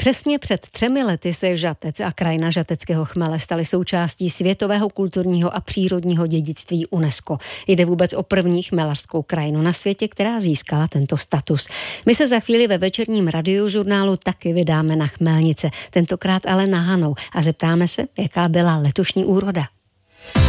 Přesně před 3 lety se Žatec a krajina žateckého chmele staly součástí světového kulturního a přírodního dědictví UNESCO. Jde vůbec o první chmelařskou krajinu na světě, která získala tento status. My se za chvíli ve večerním radiožurnálu taky vydáme na Chmelnice, tentokrát ale na Hanou, a zeptáme se, jaká byla letošní úroda.